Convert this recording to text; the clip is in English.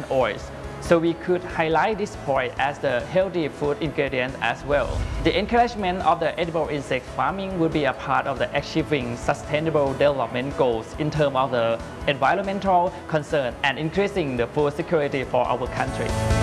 plant oils. So we could highlight this point as the healthy food ingredient as well. The encouragement of the edible insect farming will be a part of the achieving sustainable development goals in terms of the environmental concern and increasing the food security for our country.